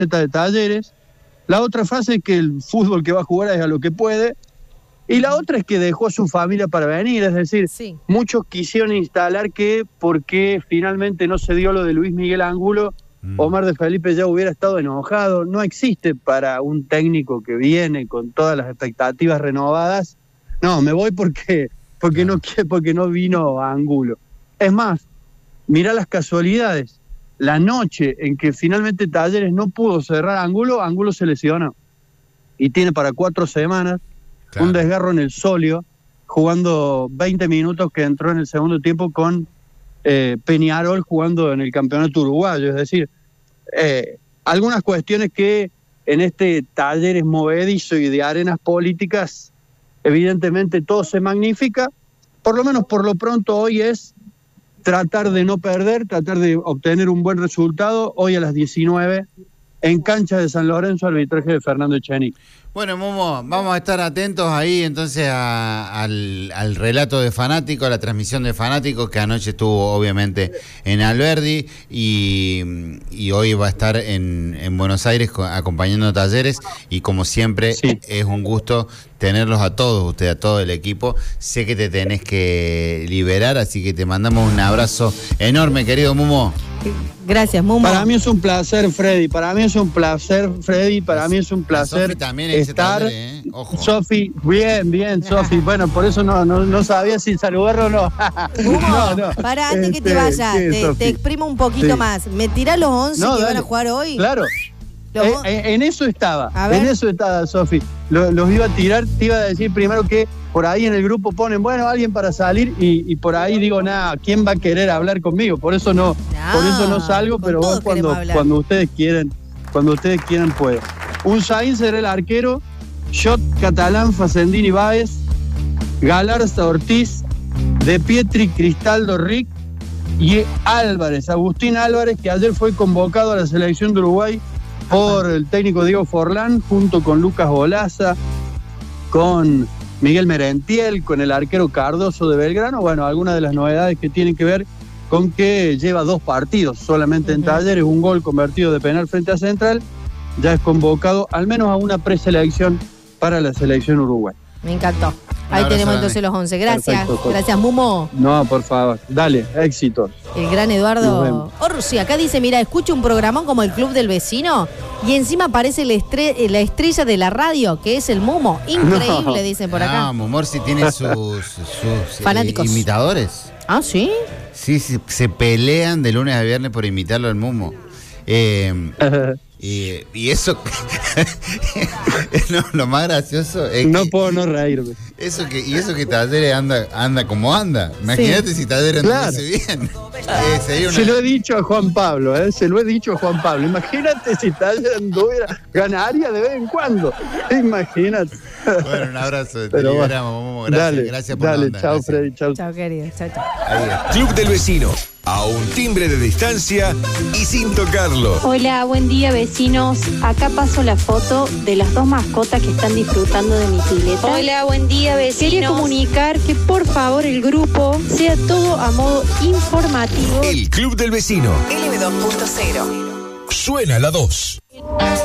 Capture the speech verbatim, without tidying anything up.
de Talleres. La otra fase es que el fútbol que va a jugar es a lo que puede. Y la otra es que dejó a su familia para venir. Es decir, sí. muchos quisieron instalar que porque finalmente no se dio lo de Luis Miguel Angulo, mm. Omar de Felipe ya hubiera estado enojado. No existe para un técnico que viene con todas las expectativas renovadas. No, me voy porque, porque, no, porque no vino a Angulo. Es más, mirá las casualidades. La noche en que finalmente Talleres no pudo cerrar a Angulo, Angulo se lesionó. Y tiene para cuatro semanas claro. un desgarro en el sóleo, jugando veinte minutos que entró en el segundo tiempo con eh, Peñarol jugando en el campeonato uruguayo. Es decir, eh, algunas cuestiones que en este Talleres movedizo y de arenas políticas, evidentemente todo se magnifica. Por lo menos por lo pronto hoy es tratar de no perder, tratar de obtener un buen resultado. Hoy a las diecinueve en cancha de San Lorenzo, arbitraje de Fernando Echenique. Bueno, Momo, vamos a estar atentos ahí entonces a, al, al relato de Fanático, a la transmisión de Fanático, que anoche estuvo obviamente en Alberdi y, y hoy va a estar en, en Buenos Aires acompañando a Talleres, y como siempre sí. es un gusto tenerlos a todos ustedes, a todo el equipo. Sé que te tenés que liberar, así que te mandamos un abrazo enorme, querido Momo. Gracias, Momo. Para mí es un placer, Freddy. Para mí es un placer, Freddy. Para mí es un placer también estar. Taller, ¿eh? Ojo. Sofi, bien, bien, Sofi. Bueno, por eso no, no, no sabía si saludarlo o no. no, no. Para antes este, que te vayas, te, te exprimo un poquito sí. más. ¿Me tirás los once no, que dale. van a jugar hoy? Claro. Eh, eh, en eso estaba, en eso estaba, Sofi. Los, los iba a tirar, te iba a decir primero que por ahí en el grupo ponen, bueno, alguien para salir, y, y por ahí digo, nada, ¿quién va a querer hablar conmigo? Por eso no, no por eso no salgo, pero vos cuando, cuando ustedes quieren, cuando ustedes quieran pueden. Un Sainz será el arquero, Shot, Catalán, Facendini, Báez, Galarza, Ortiz, De Pietri, Cristaldo, Rick y Álvarez, Agustín Álvarez, que ayer fue convocado a la selección de Uruguay por el técnico Diego Forlán, junto con Lucas Olaza, con Miguel Merentiel, con el arquero Cardoso de Belgrano. Bueno, algunas de las novedades que tienen que ver con que lleva dos partidos solamente en Talleres, un gol convertido de penal frente a Central, ya es convocado al menos a una preselección para la selección uruguaya. Me encantó. Ahí tenemos entonces los once. Gracias. Perfecto. Gracias, Momo. No, por favor. Dale, éxito. El gran Eduardo Orsi. Acá dice, mira, escucho un programón como el Club del Vecino y encima aparece la, estre la estrella de la radio, que es el Momo. Increíble, no. dicen por acá. No, Momo Orsi tiene sus, sus fanáticos. Eh, imitadores. ¿Ah, sí? Sí, sí, se pelean de lunes a viernes por imitarlo al Momo. Eh... Y, y eso, no, lo más gracioso es no que, puedo no reírme. Eso que, y eso que Talleres anda, anda como anda. Imagínate sí. si Talleres claro. anduviese bien. Eh, una... Se lo he dicho a Juan Pablo, ¿eh? Se lo he dicho a Juan Pablo. Imagínate si Talleres anduviera, ganaría de vez en cuando. Imagínate. Bueno, un abrazo. Te Pero liberamos, bueno, gracias, dale, gracias por dale, la onda. Chao, gracias. Freddy. Chao. Chao, querido. Chao, chao. Club del Vecino. A un timbre de distancia y sin tocarlo. Hola, buen día, vecinos. Acá paso la foto de las dos mascotas que están disfrutando de mi pileta. Hola, buen día, vecinos. Quería comunicar que por favor el grupo sea todo a modo informativo. El Club del Vecino. L B dos punto cero. Suena la dos.